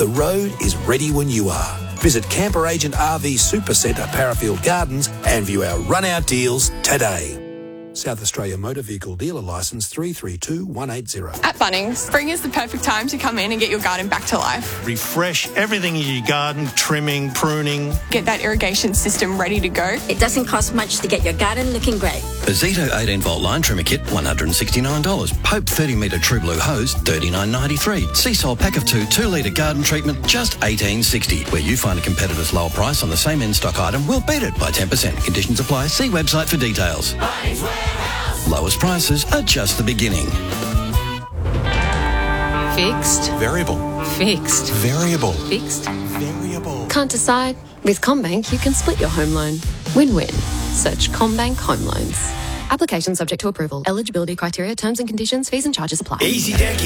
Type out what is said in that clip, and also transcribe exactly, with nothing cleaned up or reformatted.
the road is ready when you are. Visit Camper Agent R V Supercentre Parafield Gardens and view our run-out deals today. South Australia Motor Vehicle Dealer Licence three three two one eight zero. At Bunnings, spring is the perfect time to come in and get your garden back to life. Refresh everything in your garden, trimming, pruning. Get that irrigation system ready to go. It doesn't cost much to get your garden looking great. A Zito eighteen volt line trimmer kit, one hundred sixty-nine dollars. Pope thirty metre True Blue hose, thirty-nine ninety-three. Seasol pack of two, two litre garden treatment, just eighteen sixty. Where you find a competitor's lower price on the same in-stock item, we'll beat it by ten percent. Conditions apply. See website for details. Lowest prices are just the beginning. Fixed. Variable. Fixed. Variable. Fixed. Variable. Can't decide? With CommBank, you can split your home loan. Win-win. Search CommBank Home Loans. Application subject to approval. Eligibility criteria, terms and conditions, fees and charges apply. Easy Deck